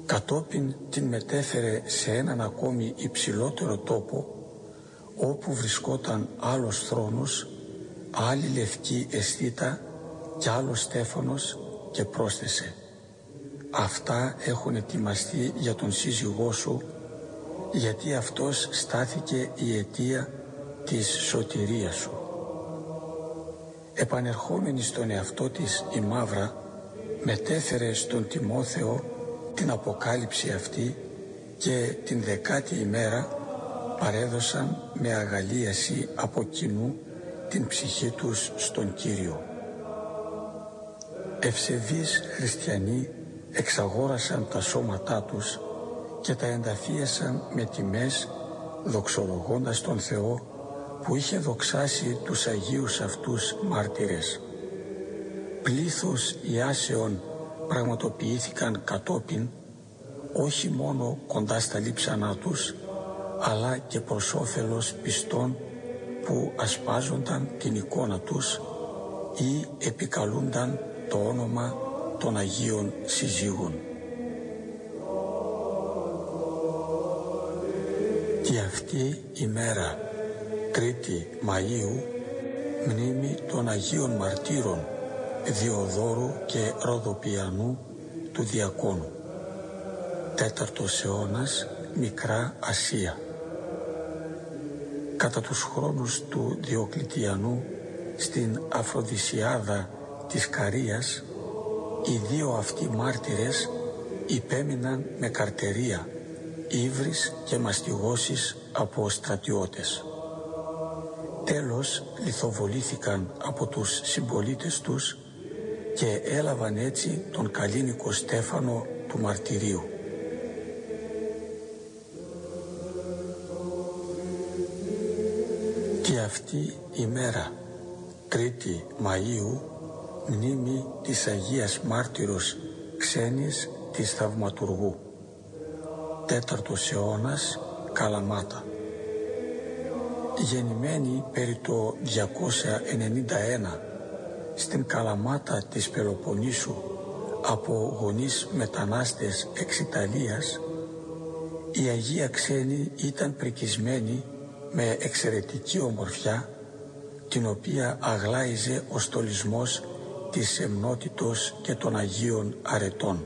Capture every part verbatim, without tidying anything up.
Κατόπιν την μετέφερε σε έναν ακόμη υψηλότερο τόπο, όπου βρισκόταν άλλος θρόνος, άλλη λευκή αισθήτα κι άλλος στέφανος, και πρόσθεσε: «Αυτά έχουν ετοιμαστεί για τον σύζυγό σου, γιατί αυτός στάθηκε η αιτία της σωτηρίας σου». Επανερχόμενη στον εαυτό της η Μαύρα μετέφερε στον Τιμόθεο την αποκάλυψη αυτή και την δεκάτη ημέρα παρέδωσαν με αγαλίαση από κοινού την ψυχή τους στον Κύριο. Ευσεβείς χριστιανοί εξαγόρασαν τα σώματά τους και τα ενταφίασαν με τιμές, δοξολογώντας τον Θεό που είχε δοξάσει τους Αγίους αυτούς μάρτυρες. Πλήθος ιάσεων πραγματοποιήθηκαν κατόπιν, όχι μόνο κοντά στα λείψανά τους, αλλά και προς όφελος πιστών που ασπάζονταν την εικόνα τους ή επικαλούνταν το όνομα των Αγίων Συζύγων. Και αυτή η μέρα, τρίτη Μαΐου, μνήμη των Αγίων Μαρτύρων Διοδόρου και Ροδοπιανού του Διακόνου. Τέταρτος αιώνας, Μικρά Ασία. Κατά τους χρόνους του Διοκλητιανού, στην Αφροδισιάδα της Καρίας, οι δύο αυτοί μάρτυρες υπέμειναν με καρτερία, ύβρις και μαστιγώσεις από στρατιώτες. Τέλος λιθοβολήθηκαν από τους συμπολίτες τους και έλαβαν έτσι τον καλλίνικο στέφανο του μαρτυρίου. Και αυτή η μέρα, τρίτη Μαΐου, μνήμη της Αγίας Μάρτυρος Ξένης της Θαυματουργού. Τέταρτος αιώνας, Καλαμάτα. Γεννημένη περί το διακόσια ενενήντα ένα στην Καλαμάτα της Πελοποννήσου από γονείς μετανάστες εξ Ιταλίας, η Αγία Ξένη ήταν πρικισμένη με εξαιρετική ομορφιά, την οποία αγλάιζε ο στολισμός της σεμνότητος και των Αγίων Αρετών.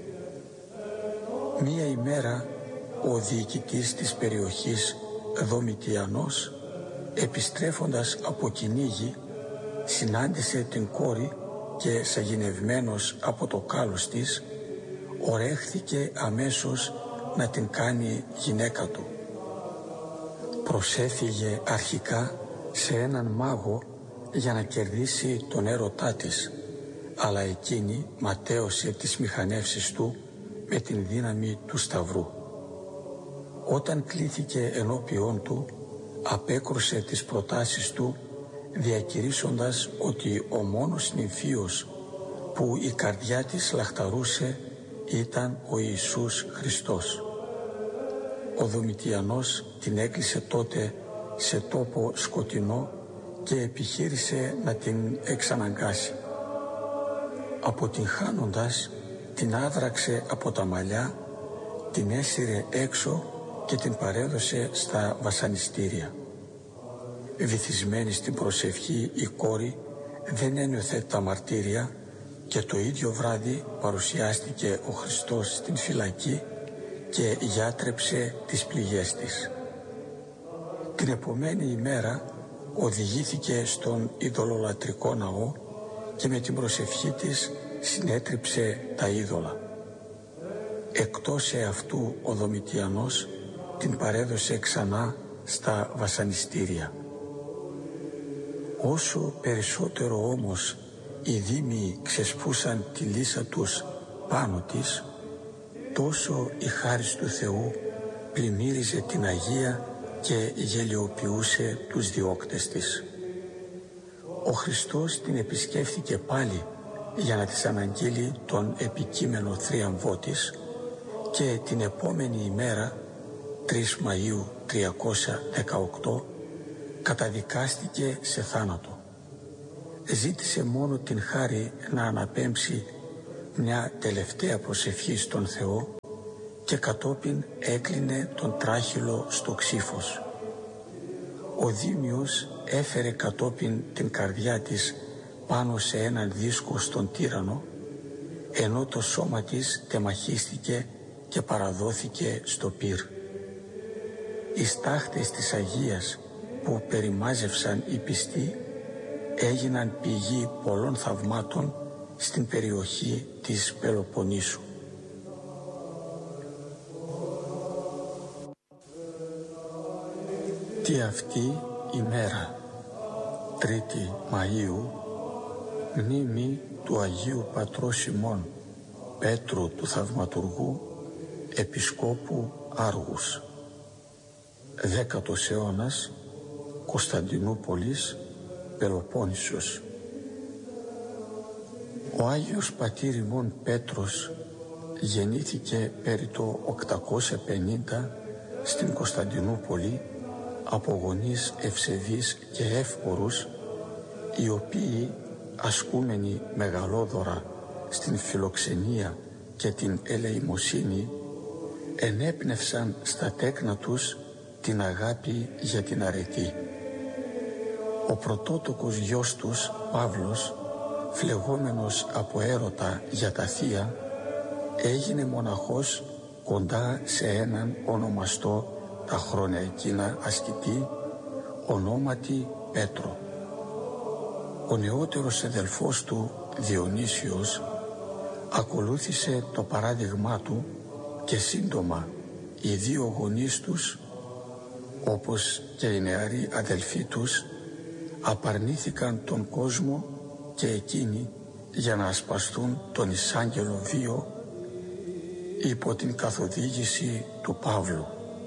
Μία ημέρα ο διοικητής της περιοχής, Δομητιανός, επιστρέφοντας από κυνήγι, συνάντησε την κόρη και σαγηνευμένος από το κάλος της, ορέχθηκε αμέσως να την κάνει γυναίκα του. Προσέφυγε αρχικά σε έναν μάγο για να κερδίσει τον έρωτά της, αλλά εκείνη ματαίωσε τις μηχανεύσεις του με την δύναμη του σταυρού. Όταν κλήθηκε ενώπιόν του, απέκρουσε τις προτάσεις του, διακηρύσσοντας ότι ο μόνος νυμφίος που η καρδιά της λαχταρούσε ήταν ο Ιησούς Χριστός. Ο Δομητιανός την έκλεισε τότε σε τόπο σκοτεινό και επιχείρησε να την εξαναγκάσει. Αποτυγχάνοντας, την άδραξε από τα μαλλιά, την έσυρε έξω και την παρέδωσε στα βασανιστήρια. Βυθισμένη στην προσευχή η κόρη δεν ένιωθε τα μαρτύρια και το ίδιο βράδυ παρουσιάστηκε ο Χριστός στην φυλακή και γιάτρεψε τις πληγές της. Την επομένη ημέρα οδηγήθηκε στον ειδωλολατρικό ναό και με την προσευχή της συνέτριψε τα είδωλα. Εκτός εαυτού ο Δομητιανός την παρέδωσε ξανά στα βασανιστήρια. Όσο περισσότερο όμως οι δήμοι ξεσπούσαν τη λύσα τους πάνω της, τόσο η χάρις του Θεού πλημμύριζε την Αγία και γελιοποιούσε τους διώκτες της. Ο Χριστός την επισκέφθηκε πάλι για να της αναγγείλει τον επικείμενο θρίαμβό της και την επόμενη ημέρα, τρεις Μαΐου τριακόσια δεκαοκτώ, καταδικάστηκε σε θάνατο. Ζήτησε μόνο την χάρη να αναπέμψει μια τελευταία προσευχή στον Θεό και κατόπιν έκλεινε τον τράχυλο στο ξύφος. Ο Δήμιος έφερε κατόπιν την καρδιά της πάνω σε έναν δίσκο στον τύρανο, ενώ το σώμα της τεμαχίστηκε και παραδόθηκε στο πυρ. Οι στάχτες της Αγίας που περιμάζευσαν οι πιστοί έγιναν πηγή πολλών θαυμάτων στην περιοχή της Πελοποννήσου. Τι αυτή η μέρα, τρίτη Μαΐου, μνήμη του Αγίου Πατρός ημών, Πέτρου του Θαυματουργού, Επισκόπου Άργους. Δέκατος αιώνας, Κωνσταντινούπολης, Πελοπόννησος. Ο Άγιος Πατήρ ημών Πέτρος γεννήθηκε περί το οκτακόσια πενήντα στην Κωνσταντινούπολη από γονείς ευσεβείς και εύπορους, οι οποίοι, ασκούμενοι μεγαλόδωρα στην φιλοξενία και την ελεημοσύνη, ενέπνευσαν στα τέκνα τους την αγάπη για την αρετή. Ο πρωτότοκος γιος τους, Παύλος, φλεγόμενος από έρωτα για τα θεία, έγινε μοναχός κοντά σε έναν ονομαστό τα χρόνια εκείνα ασκητή, ονόματι Πέτρο. Ο νεότερος αδελφός του, Διονύσιος, ακολούθησε το παράδειγμά του και σύντομα οι δύο γονείς τους, όπως και οι νεαροί αδελφοί τους, απαρνήθηκαν τον κόσμο και εκείνοι για να ασπαστούν τον εισάγγελο βίο υπό την καθοδήγηση του Παύλου.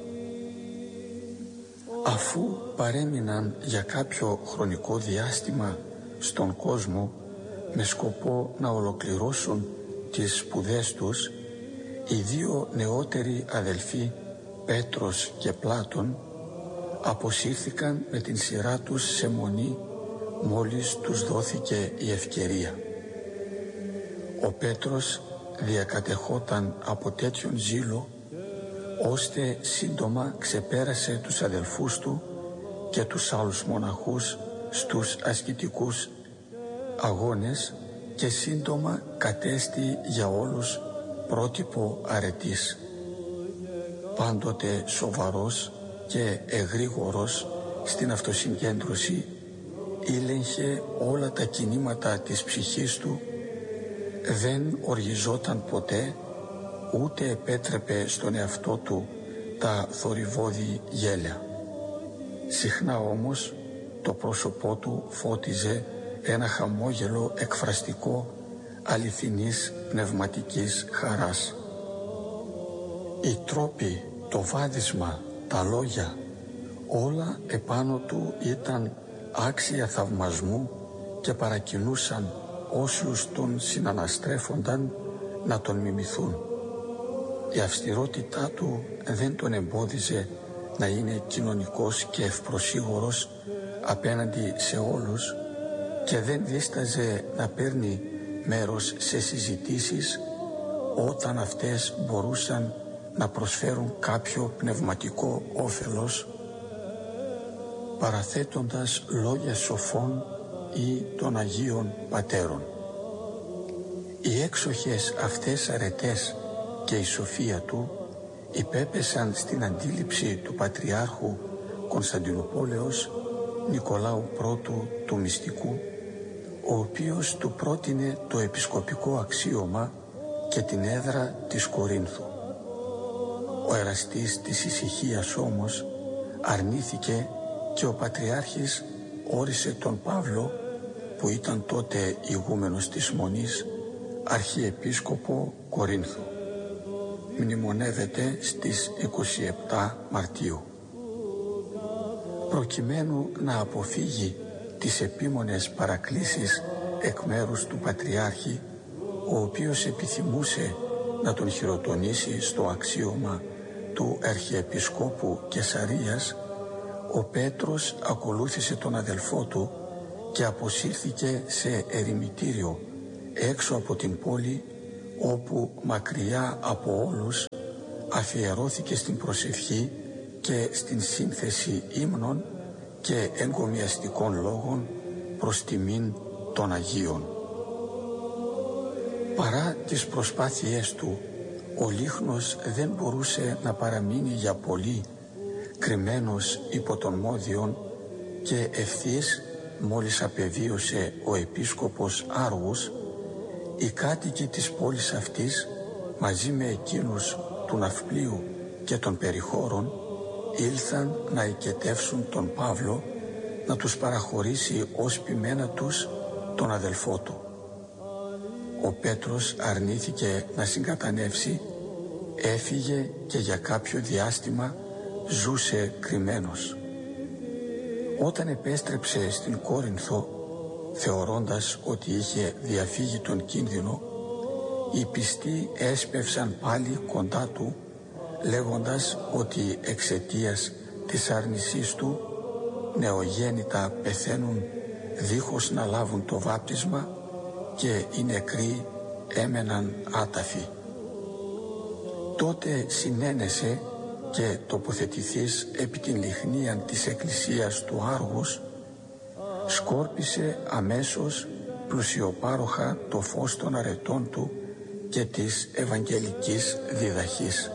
Αφού παρέμειναν για κάποιο χρονικό διάστημα στον κόσμο με σκοπό να ολοκληρώσουν τις σπουδές τους, οι δύο νεότεροι αδελφοί, Πέτρος και Πλάτων, αποσύρθηκαν με την σειρά τους σε μονή μόλις τους δόθηκε η ευκαιρία. Ο Πέτρος διακατεχόταν από τέτοιον ζήλο, ώστε σύντομα ξεπέρασε τους αδελφούς του και τους άλλους μοναχούς στους ασκητικούς αγώνες και σύντομα κατέστη για όλους πρότυπο αρετής. Πάντοτε σοβαρός και εγρήγορος στην αυτοσυγκέντρωση, ήλεγχε όλα τα κινήματα της ψυχής του, δεν οργιζόταν ποτέ, ούτε επέτρεπε στον εαυτό του τα θορυβώδη γέλια. Συχνά όμως το πρόσωπό του φώτιζε ένα χαμόγελο εκφραστικό αληθινής πνευματικής χαράς. Οι τρόποι, το βάδισμα, τα λόγια, όλα επάνω του ήταν άξια θαυμασμού και παρακινούσαν όσους τον συναναστρέφονταν να τον μιμηθούν. Η αυστηρότητά του δεν τον εμπόδιζε να είναι κοινωνικός και ευπροσίγορος απέναντι σε όλους και δεν δίσταζε να παίρνει μέρος σε συζητήσεις όταν αυτές μπορούσαν να προσφέρουν κάποιο πνευματικό όφελος, παραθέτοντας λόγια σοφών ή των Αγίων Πατέρων. Οι έξοχες αυτές αρετές και η σοφία του υπέπεσαν στην αντίληψη του Πατριάρχου Κωνσταντινουπόλεως Νικολάου Πρώτου του Μυστικού, ο οποίος του πρότεινε το επισκοπικό αξίωμα και την έδρα της Κορίνθου. Ο εραστής της ησυχίας όμως αρνήθηκε και ο Πατριάρχης όρισε τον Παύλο, που ήταν τότε ηγούμενος της Μονής, Αρχιεπίσκοπο Κορίνθου. Μνημονεύεται στις είκοσι επτά Μαρτίου. Προκειμένου να αποφύγει τις επίμονες παρακλήσεις εκ μέρους του Πατριάρχη, ο οποίος επιθυμούσε να τον χειροτονήσει στο αξίωμα του Αρχιεπισκόπου Κεσαρίας, ο Πέτρος ακολούθησε τον αδελφό του και αποσύρθηκε σε ερημιτήριο έξω από την πόλη, όπου μακριά από όλους αφιερώθηκε στην προσευχή και στην σύνθεση ύμνων και εγκομιαστικών λόγων προς τιμήν των Αγίων. Παρά τις προσπάθειές του, ο Λίχνος δεν μπορούσε να παραμείνει για πολύ κρυμμένος υπό τον Μόδιον και ευθύς μόλις απεβίωσε ο επίσκοπος Άργους, οι κάτοικοι της πόλης αυτής μαζί με εκείνους του Ναυπλίου και των περιχώρων ήλθαν να οικετεύσουν τον Παύλο, να τους παραχωρήσει ως ποιμένα τους τον αδελφό του. Ο Πέτρος αρνήθηκε να συγκατανεύσει, έφυγε και για κάποιο διάστημα ζούσε κρυμμένος. Όταν επέστρεψε στην Κόρινθο, θεωρώντας ότι είχε διαφύγει τον κίνδυνο, οι πιστοί έσπευσαν πάλι κοντά του, λέγοντας ότι εξαιτίας της άρνησής του νεογέννητα πεθαίνουν δίχως να λάβουν το βάπτισμα και οι νεκροί έμεναν άταφοι. Τότε συνένεσε και τοποθετηθείς επί την λιχνίαν της εκκλησίας του Άργους, σκόρπισε αμέσως πλουσιοπάροχα το φως των αρετών του και της Ευαγγελικής διδαχής.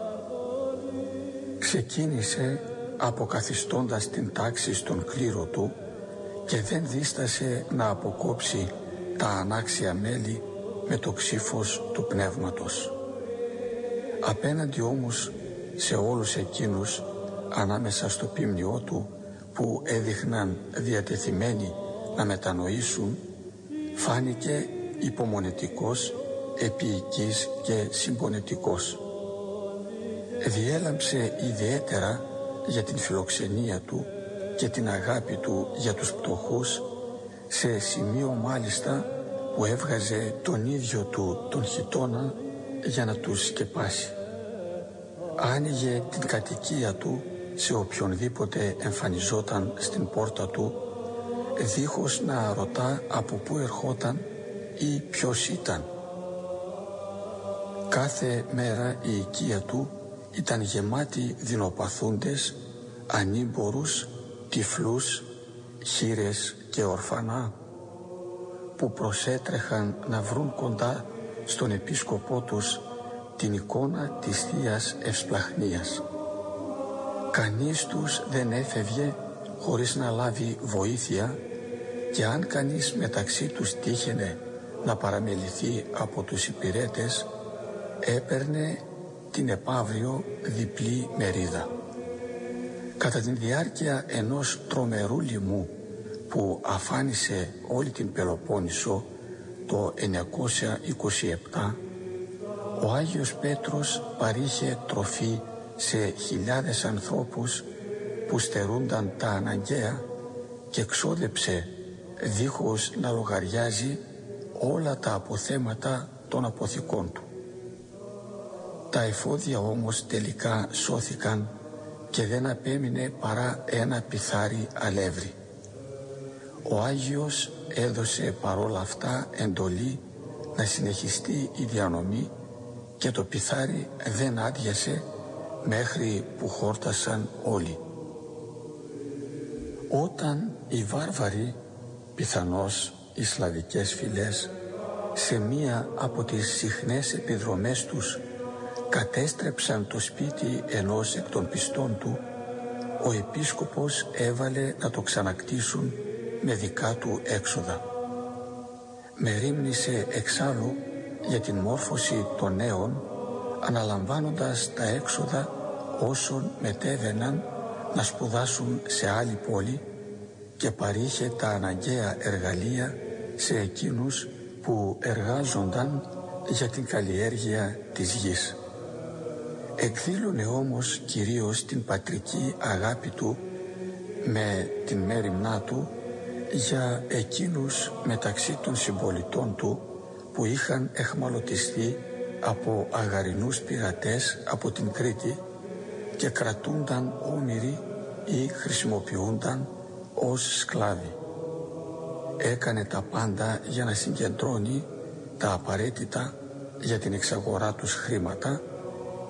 Ξεκίνησε αποκαθιστώντας την τάξη στον κλήρο του και δεν δίστασε να αποκόψει τα ανάξια μέλη με το ξύφος του πνεύματος. Απέναντι όμως σε όλους εκείνους ανάμεσα στο ποιμνιό του που έδειχναν διατεθειμένοι να μετανοήσουν, φάνηκε υπομονετικός, επίοικης και συμπονετικός. Διέλαμψε ιδιαίτερα για την φιλοξενία του και την αγάπη του για τους πτωχούς, σε σημείο μάλιστα που έβγαζε τον ίδιο του τον χιτώνα για να τους σκεπάσει. Άνοιγε την κατοικία του σε οποιονδήποτε εμφανιζόταν στην πόρτα του, δίχως να ρωτά από πού ερχόταν ή ποιος ήταν. Κάθε μέρα η οικία του ήταν γεμάτη δεινοπαθούντες, ανήμπορους, τυφλούς, χήρες και ορφανά, που προσέτρεχαν να βρουν κοντά στον επίσκοπό τους την εικόνα της Θείας Ευσπλαχνίας. Κανείς τους δεν έφευγε χωρίς να λάβει βοήθεια, και αν κανείς μεταξύ τους τύχαινε να παραμεληθεί από τους υπηρέτες, έπαιρνε την επαύριο διπλή μερίδα. Κατά την διάρκεια ενός τρομερού λοιμού που αφάνισε όλη την Πελοπόννησο το εννιακόσια είκοσι επτά, ο Άγιος Πέτρος παρήχε τροφή σε χιλιάδες ανθρώπους που στερούνταν τα αναγκαία και ξόδεψε δίχως να λογαριάζει όλα τα αποθέματα των αποθηκών του. Τα εφόδια όμως τελικά σώθηκαν και δεν απέμεινε παρά ένα πιθάρι αλεύρι. Ο Άγιος έδωσε παρόλα αυτά εντολή να συνεχιστεί η διανομή και το πιθάρι δεν άδειασε μέχρι που χόρτασαν όλοι. Όταν οι βάρβαροι, πιθανώς οι σλαβικές φυλές, σε μία από τις συχνές επιδρομές τους κατέστρεψαν το σπίτι ενός εκ των πιστών του, ο επίσκοπος έβαλε να το ξανακτήσουν με δικά του έξοδα. Μερίμνησε εξάλλου για την μόρφωση των νέων, αναλαμβάνοντας τα έξοδα όσων μετέβαιναν να σπουδάσουν σε άλλη πόλη, και παρήχε τα αναγκαία εργαλεία σε εκείνους που εργάζονταν για την καλλιέργεια της γης. Εκδήλωνε όμως κυρίως την πατρική αγάπη του με την μέριμνά του για εκείνους μεταξύ των συμπολιτών του που είχαν εχμαλωτιστεί από αγαρινούς πειρατές από την Κρήτη και κρατούνταν όμηροι ή χρησιμοποιούνταν ως σκλάβοι. Έκανε τα πάντα για να συγκεντρώνει τα απαραίτητα για την εξαγορά τους χρήματα